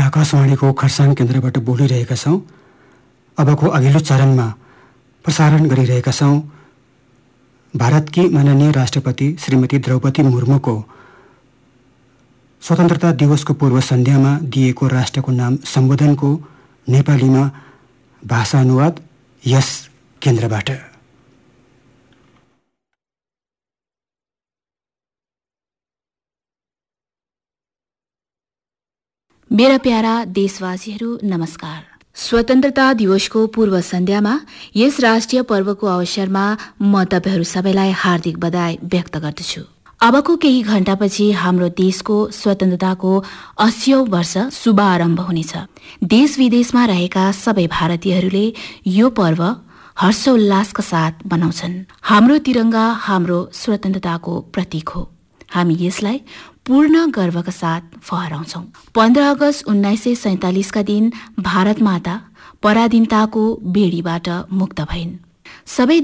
आकाशवाणीको खरसाङ केन्द्रबाट बोलिरहेका छौँ। अबको अघिल्लो चरणमा प्रसारण गरिरहेका छौँ भारतकी माननीय राष्ट्रपति श्रीमती द्रौपदी मुर्मुको स्वतन्त्रता दिवसको पूर्व सन्ध्यामा दिएको राष्ट्रको नाम सम्बोधनको नेपालीमा भाषा अनुवाद यस केन्द्रबाट। मेरा प्यारा देशवासीहरू नमस्कार। स्वतन्त्रता दिवसको पूर्व सन्ध्यामा यस राष्ट्रिय पर्वको अवसरमा म तपाईहरू सबैलाई हार्दिक बधाई व्यक्त गर्दछु। अबको केही घण्टापछि हाम्रो देशको स्वतन्त्रताको 80औं वर्ष शुभारम्भ हुनेछ। देश विदेशमा रहेका सबै भारतीयहरूले यो पर्व हर्षोल्लासका साथ मनाउँछन्। हाम्रो तिरंगा हाम्रो स्वतन्त्रताको प्रतीक हो। हामी यसलाई पूर्ण गर्वका साथ फहराउँछौं। 15 अगस्त 1947 का दिन भारत माता पराधीनताको बेडीबाट मुक्त भइन्। सबै